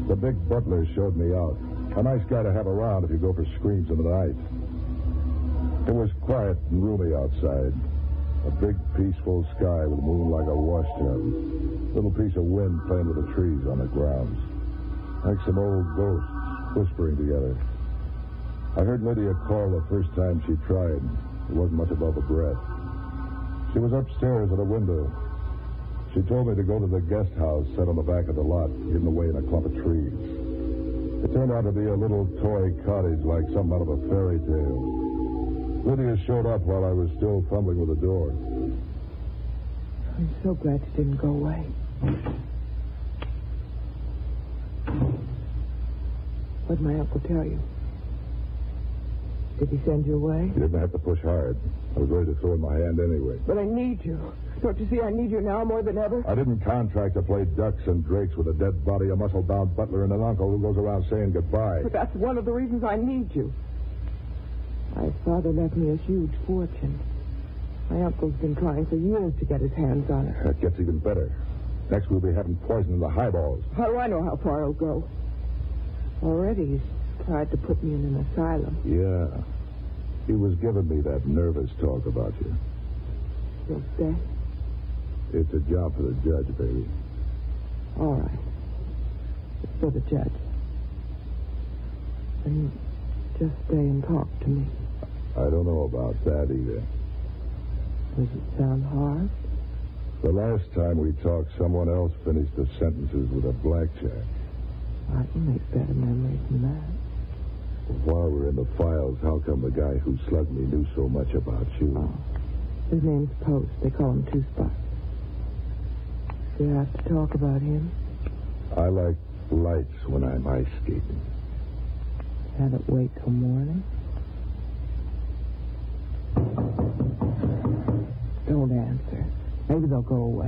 The big butler showed me out. A nice guy to have around if you go for screams in the night. It was quiet and roomy outside. A big, peaceful sky with the moon like a washtub. Little piece of wind playing with the trees on the grounds. Like some old ghosts whispering together. I heard Lydia call the first time she tried. It wasn't much above a breath. She was upstairs at a window. She told me to go to the guest house set on the back of the lot, hidden away in a clump of trees. It turned out to be a little toy cottage like something out of a fairy tale. Lydia showed up while I was still fumbling with the door. I'm so glad you didn't go away. What'd my uncle tell you? Did he send you away? You didn't have to push hard. I was ready to throw in my hand anyway. But I need you. Don't you see I need you now more than ever? I didn't contract to play ducks and drakes with a dead body, a muscle-bound butler, and an uncle who goes around saying goodbye. But that's one of the reasons I need you. My father left me a huge fortune. My uncle's been trying for years to get his hands on it. That gets even better. Next we'll be having poison in the highballs. How do I know how far it'll go? Already he's tried to put me in an asylum. Yeah. He was giving me that nervous talk about you. You'll stay? It's a job for the judge, baby. All right. It's for the judge. And just stay and talk to me. I don't know about that either. Does it sound hard? The last time we talked, someone else finished the sentences with a blackjack. I can make better memories than that. While we're in the files, how come the guy who slugged me knew so much about you? Oh. His name's Post. They call him Two Spots. Do you have to talk about him? I like lights when I'm ice skating. Had it wait till morning? Don't answer. Maybe they'll go away.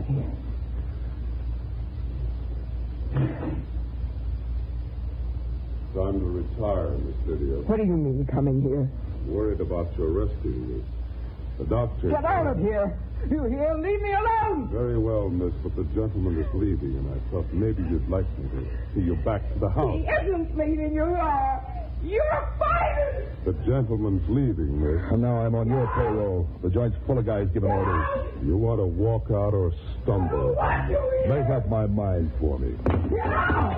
Time to retire, Miss Lydia. What do you mean coming here? Worried about your rescue, Miss. The doctor... Get out of here! You hear? Leave me alone! Very well, Miss, but the gentleman is leaving, and I thought maybe you'd like me to see you back to the house. He isn't leaving. You are. You're fighting! The gentleman's leaving, Miss. And now I'm on your payroll. The joint's full of guys giving orders. You want to walk out or stumble? What do you Make up my mind for me. Get out!